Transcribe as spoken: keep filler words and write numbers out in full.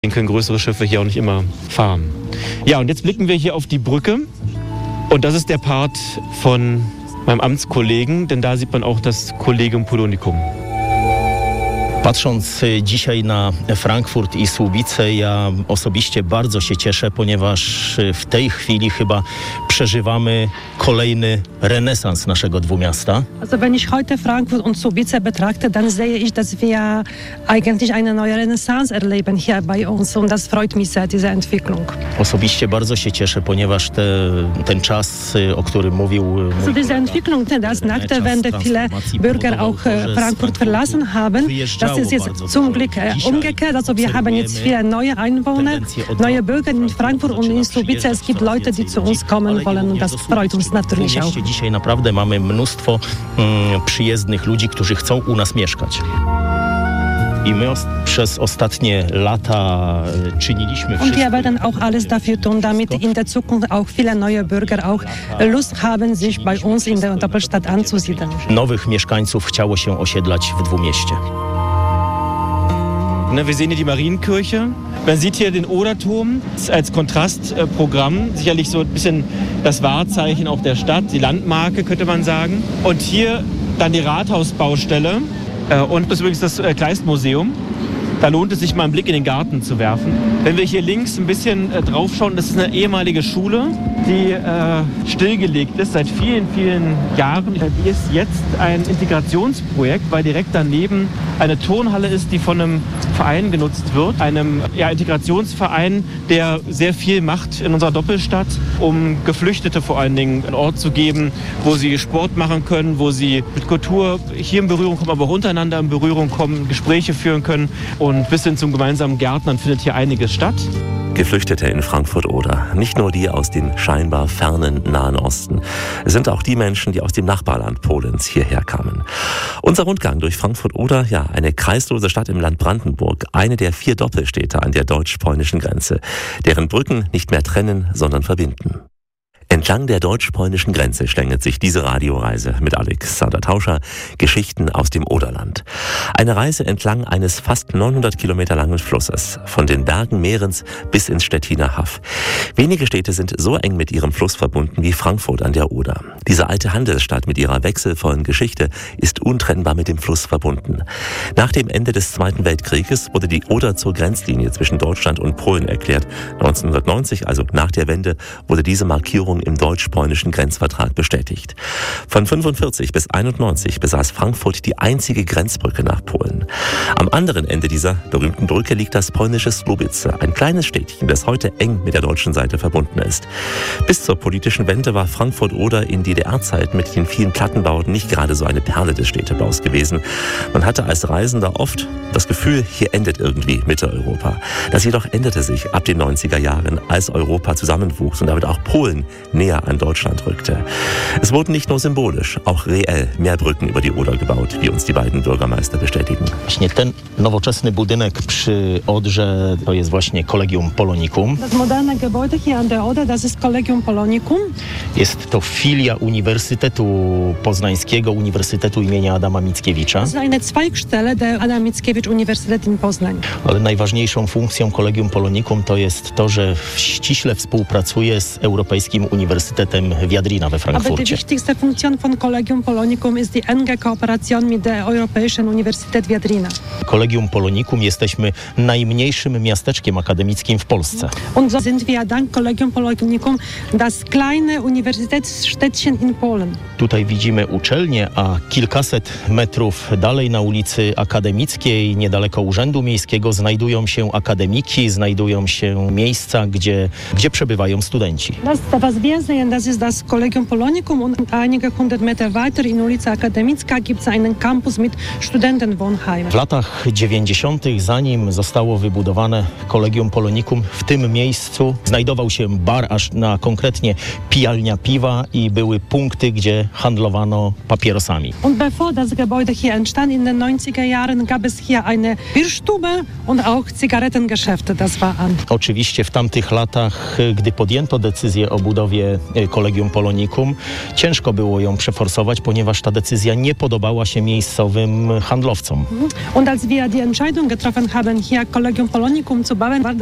können größere Schiffe hier auch nicht immer fahren. Ja, und jetzt blicken wir hier auf die Brücke. Und das ist der Part von meinem Amtskollegen, denn da sieht man auch das Collegium Polonicum. Patrząc dzisiaj na Frankfurt i Słubice, ja osobiście bardzo się cieszę, ponieważ w tej chwili chyba przeżywamy kolejny renesans naszego dwumiasta. Also wenn ich heute Frankfurt und Słubice betrachte, dann sehe ich, dass wir eigentlich eine neue Renaissance erleben hier bei uns und das freut mich sehr, diese Entwicklung. Osobiście bardzo się cieszę, ponieważ te, ten czas, o którym mówił... Also diese Entwicklung, dass nach der Wende viele Bürger auch Frankfurt verlassen haben, das ist jetzt zum Glück umgekehrt. Also wir haben jetzt viele neue Einwohner, neue Bürger in Frankfurt und in Słubice. Es gibt Leute, die zu uns kommen wollen und das freut uns natürlich auch. Dzisiaj naprawdę mamy mnóstwo mm, przyjezdnych ludzi, którzy chcą u nas mieszkać. I my os- przez ostatnie lata czyniliśmy wszystko. Und wir werden auch alles dafür tun, damit in der Zukunft auch viele neue Bürger auch Lust haben, sich bei uns in der Doppelstadt anzusiedeln. Nowych mieszkańców chciało się osiedlać w Dwumieście. Wir sehen hier die Marienkirche. Man sieht hier den Oderturm als Kontrastprogramm. Sicherlich so ein bisschen das Wahrzeichen auch der Stadt, die Landmarke könnte man sagen. Und hier dann die Rathausbaustelle und das ist übrigens das Kleistmuseum. Da lohnt es sich mal einen Blick in den Garten zu werfen. Wenn wir hier links ein bisschen äh, drauf schauen, das ist eine ehemalige Schule, die äh, stillgelegt ist seit vielen, vielen Jahren. Die ist jetzt ein Integrationsprojekt, weil direkt daneben eine Turnhalle ist, die von einem Verein genutzt wird. Einem ja, Integrationsverein, der sehr viel macht in unserer Doppelstadt, um Geflüchtete vor allen Dingen einen Ort zu geben, wo sie Sport machen können, wo sie mit Kultur hier in Berührung kommen, aber auch untereinander in Berührung kommen, Gespräche führen können. Und bis hin zum gemeinsamen Gärtnern findet hier einiges statt. Geflüchtete in Frankfurt-Oder, nicht nur die aus dem scheinbar fernen Nahen Osten, es sind auch die Menschen, die aus dem Nachbarland Polens hierher kamen. Unser Rundgang durch Frankfurt-Oder, ja, eine kreislose Stadt im Land Brandenburg, eine der vier Doppelstädte an der deutsch-polnischen Grenze, deren Brücken nicht mehr trennen, sondern verbinden. Entlang der deutsch-polnischen Grenze schlängelt sich diese Radioreise mit Alexander Tauscher, Geschichten aus dem Oderland. Eine Reise entlang eines fast neunhundert Kilometer langen Flusses, von den Bergen Mehrens bis ins Stettiner Haff. Wenige Städte sind so eng mit ihrem Fluss verbunden wie Frankfurt an der Oder. Diese alte Handelsstadt mit ihrer wechselvollen Geschichte ist untrennbar mit dem Fluss verbunden. Nach dem Ende des Zweiten Weltkrieges wurde die Oder zur Grenzlinie zwischen Deutschland und Polen erklärt. neunzehnhundertneunzig, also nach der Wende, wurde diese Markierung im deutsch-polnischen Grenzvertrag bestätigt. Von fünfundvierzig bis einundneunzig besaß Frankfurt die einzige Grenzbrücke nach Polen. Am anderen Ende dieser berühmten Brücke liegt das polnische Słubice, ein kleines Städtchen, das heute eng mit der deutschen Seite verbunden ist. Bis zur politischen Wende war Frankfurt-Oder in D D R-Zeit mit den vielen Plattenbauten nicht gerade so eine Perle des Städtebaus gewesen. Man hatte als Reisender oft das Gefühl, hier endet irgendwie Mitteleuropa. Das jedoch änderte sich ab den neunziger Jahren, als Europa zusammenwuchs und damit auch Polen näher an Deutschland rückte. Es wurden nicht nur symbolisch, auch reell mehr Brücken über die Oder gebaut, wie uns die beiden Bürgermeister bestätigen. Właśnie ten nowoczesny budynek przy Odrze to jest właśnie Collegium Polonicum. Das moderne Gebäude hier an der Oder, das ist Collegium Polonicum. Jest to filia Uniwersytetu Poznańskiego, Uniwersytetu imienia Adama Mickiewicza. Das ist eine Zweigstelle der Adam Mickiewicz Universität in Poznań. Ale najważniejszą funkcją Collegium Polonicum to jest to, że ściśle współpracuje z Europejskim Uniwersytetem Viadrina we Aber die Frankfurcie. wichtigste Funktion von Collegium Polonicum ist die enge Kooperation mit der Europäischen Universität Viadrina. Collegium Polonicum jesteśmy najmniejszym miasteczkiem akademickim w Polsce. Und so sind wir dank Collegium Polonicum das kleine Universitätsstädtchen in Polen. Tutaj widzimy uczelnię, a kilkaset metrów dalej na ulicy Akademickiej, niedaleko Urzędu Miejskiego, znajdują się akademiki, znajdują się miejsca, gdzie, gdzie przebywają studenci. Das, was wir sehen, das ist das Collegium Polonicum und einige hundert Meter weiter in Ulica Akademicka gibt es einen Campus mit Studentenwohnheimen. W latach dziewięćdziesiątych, zanim zostało wybudowane Collegium Polonicum, w tym miejscu znajdował się bar, aż na konkretnie pijalnia piwa i były punkty, gdzie handlowano papierosami. Und bevor das Gebäude hier entstand in den neunziger Jahren, gab es hier eine Bierstube und auch Zigarettengeschäfte, das war an. Oczywiście w tamtych latach, gdy podjęto decyzję o budowie decyzję Collegium Polonicum. Ciężko było ją przeforsować, ponieważ ta decyzja nie podobała się miejscowym handlowcom. Und als wir die Entscheidung getroffen haben, hier Collegium Polonicum zu bauen, war